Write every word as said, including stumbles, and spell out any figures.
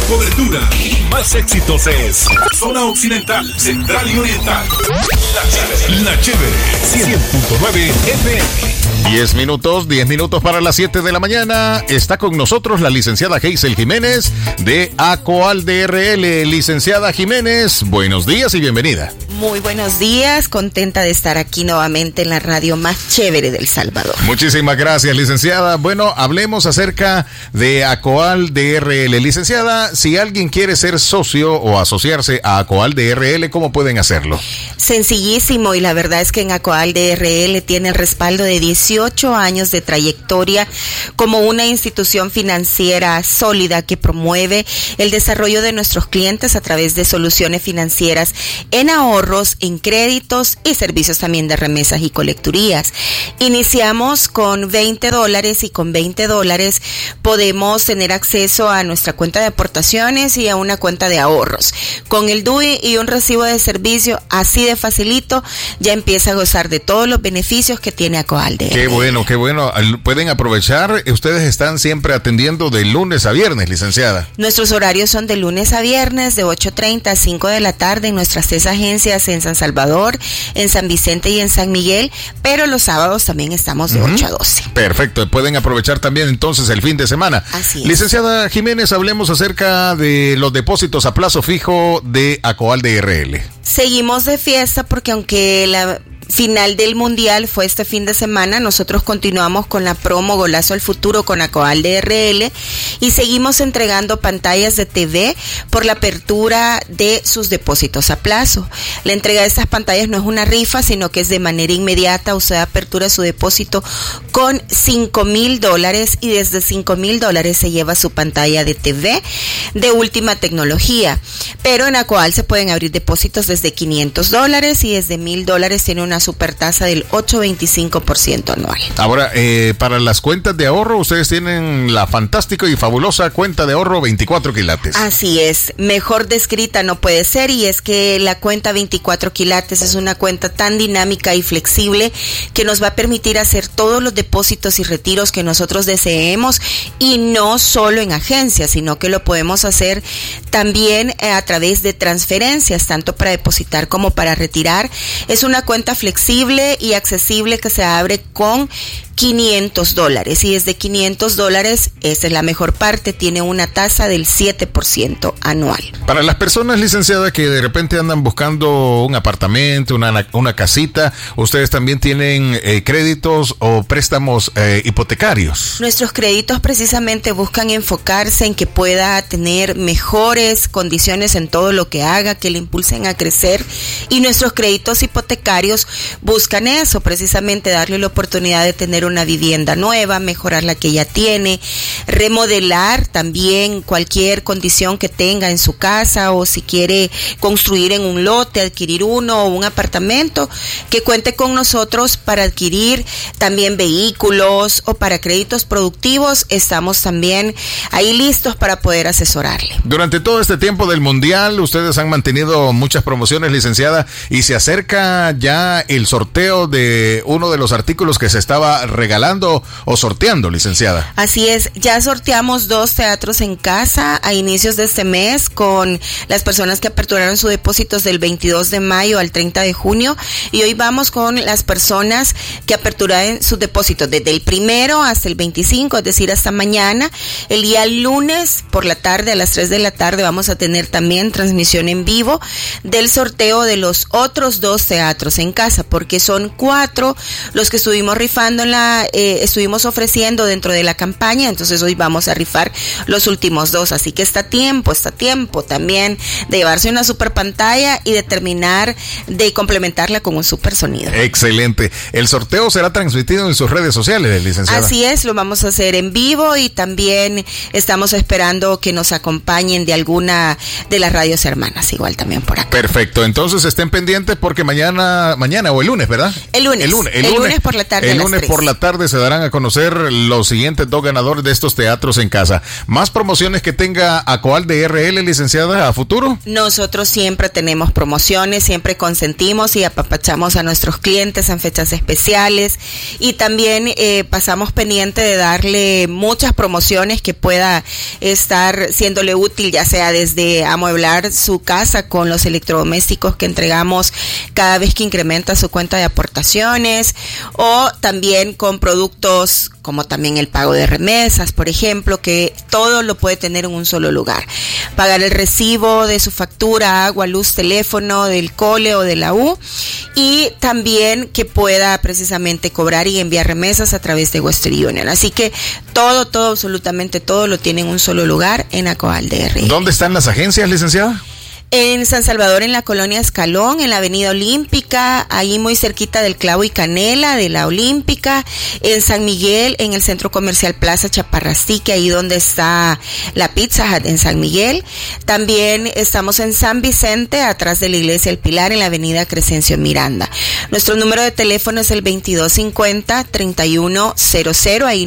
cobertura y más éxitos es Zona Occidental, Central y Oriental. La Chévere, La Chévere, cien punto nueve F M. Diez minutos, diez minutos para las siete de la mañana. Está con nosotros la licenciada Hazel Jiménez de ACOAL D R L. Licenciada Jiménez, buenos días y bienvenida. Muy buenos días, contenta de estar aquí nuevamente en la radio más chévere del Salvador. Muchísimas gracias, licenciada. Bueno, hablemos acerca de ACOAL D R L. Licenciada, si alguien quiere ser socio o asociarse a ACOAL D R L, ¿cómo pueden hacerlo? Sencillísimo, y la verdad es que en ACOAL D R L tiene el respaldo de dieciocho años de trayectoria como una institución financiera sólida que promueve el desarrollo de nuestros clientes a través de soluciones financieras en ahorro, en créditos y servicios también de remesas y colecturías. Iniciamos con veinte dólares y con veinte dólares podemos tener acceso a nuestra cuenta de aportaciones y a una cuenta de ahorros. Con el D U I y un recibo de servicio así de facilito, ya empieza a gozar de todos los beneficios que tiene ACOAL D R L. Qué bueno, qué bueno. Pueden aprovechar. Ustedes están siempre atendiendo de lunes a viernes, licenciada. Nuestros horarios son de lunes a viernes de ocho treinta a cinco de la tarde en nuestras tres agencias en San Salvador, en San Vicente y en San Miguel, pero los sábados también estamos de uh-huh. ocho a doce. Perfecto, pueden aprovechar también entonces el fin de semana. Así es. Licenciada Jiménez, hablemos acerca de los depósitos a plazo fijo de ACOAL D R L. Seguimos de fiesta porque aunque la final del mundial fue este fin de semana, nosotros continuamos con la promo Golazo al Futuro con ACOAL D R L y seguimos entregando pantallas de T V por la apertura de sus depósitos a plazo. La entrega de estas pantallas no es una rifa, sino que es de manera inmediata. Usted apertura su depósito con cinco mil dólares y desde cinco mil dólares se lleva su pantalla de T V de última tecnología. Pero en ACOAL se pueden abrir depósitos desde quinientos dólares y desde mil dólares tiene una supertasa del ocho punto veinticinco por ciento anual. Ahora, eh, para las cuentas de ahorro, ustedes tienen la fantástica y fabulosa cuenta de ahorro veinticuatro quilates. Así es, mejor descrita no puede ser, y es que la cuenta veinticuatro quilates es una cuenta tan dinámica y flexible que nos va a permitir hacer todos los depósitos y retiros que nosotros deseemos, y no solo en agencias, sino que lo podemos hacer también eh, a través de transferencias, tanto para depositar como para retirar. Es una cuenta flexible flexible y accesible que se abre con quinientos dólares, y desde quinientos dólares, esa es la mejor parte, tiene una tasa del siete por ciento anual. Para las personas, licenciadas, que de repente andan buscando un apartamento, una, una casita, ustedes también tienen eh, créditos o préstamos eh, hipotecarios. Nuestros créditos precisamente buscan enfocarse en que pueda tener mejores condiciones en todo lo que haga, que le impulsen a crecer, y nuestros créditos hipotecarios buscan eso, precisamente darle la oportunidad de tener una vivienda nueva, mejorar la que ya tiene, remodelar también cualquier condición que tenga en su casa, o si quiere construir en un lote, adquirir uno o un apartamento, que cuente con nosotros para adquirir también vehículos o para créditos productivos. Estamos también ahí listos para poder asesorarle. Durante todo este tiempo del mundial, ustedes han mantenido muchas promociones, licenciada, y se acerca ya el sorteo de uno de los artículos que se estaba regalando o sorteando, licenciada. Así es, ya sorteamos dos teatros en casa a inicios de este mes con las personas que aperturaron sus depósitos del veintidós de mayo al treinta de junio, y hoy vamos con las personas que aperturaron sus depósitos desde el primero hasta el veinticinco, es decir, hasta mañana. El día lunes por la tarde, a las tres de la tarde, vamos a tener también transmisión en vivo del sorteo de los otros dos teatros en casa, porque son cuatro los que estuvimos rifando en la Eh, estuvimos ofreciendo dentro de la campaña, entonces hoy vamos a rifar los últimos dos, así que está tiempo, está tiempo también de llevarse una super pantalla y de terminar de complementarla con un super sonido. Excelente. El sorteo será transmitido en sus redes sociales, licenciada. Así es, lo vamos a hacer en vivo, y también estamos esperando que nos acompañen de alguna de las radios hermanas, igual también por acá. Perfecto, entonces estén pendientes porque mañana, mañana o el lunes, ¿verdad? El lunes, el lunes, el el lunes, lunes por la tarde. El lunes por la la tarde se darán a conocer los siguientes dos ganadores de estos teatros en casa. ¿Más promociones que tenga Acoal de R L, licenciada, a futuro? Nosotros siempre tenemos promociones, siempre consentimos y apapachamos a nuestros clientes en fechas especiales y también eh, pasamos pendiente de darle muchas promociones que pueda estar siéndole útil, ya sea desde amueblar su casa con los electrodomésticos que entregamos cada vez que incrementa su cuenta de aportaciones, o también con productos como también el pago de remesas, por ejemplo, que todo lo puede tener en un solo lugar. Pagar el recibo de su factura, agua, luz, teléfono, del cole o de la U, y también que pueda precisamente cobrar y enviar remesas a través de Western Union. Así que todo, todo, absolutamente todo lo tiene en un solo lugar en Acoal de R L. ¿Dónde están las agencias, licenciada? En San Salvador, en la colonia Escalón, en la avenida Olímpica, ahí muy cerquita del Clavo y Canela, de la Olímpica. En San Miguel, en el Centro Comercial Plaza Chaparrastique, ahí donde está la Pizza Hut en San Miguel. También estamos en San Vicente, atrás de la Iglesia El Pilar, en la avenida Crescencio Miranda. Nuestro número de teléfono es el veintidós cincuenta, treinta y uno cero cero, ahí